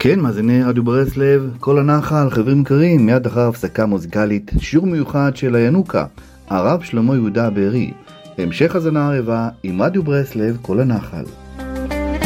כן, מאזיני רדיו ברסלב, כל הנחל, חברים יקרים, מיד אחר הפסקה מוזיקלית, שיעור מיוחד של הינוקה, הרב שלמה יהודה בארי. המשך הזנה ערבה עם רדיו ברסלב, כל הנחל.